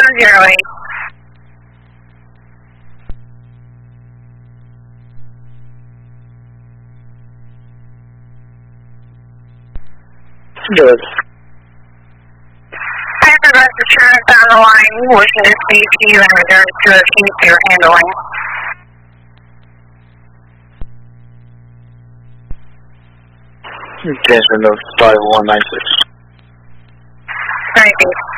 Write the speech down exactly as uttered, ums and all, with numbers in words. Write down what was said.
zero eight. Good. Hi, Progressive Insurance on the line. Wishing to speak to you in regards to a case you're handling. Attention of five one nine six. Thank you.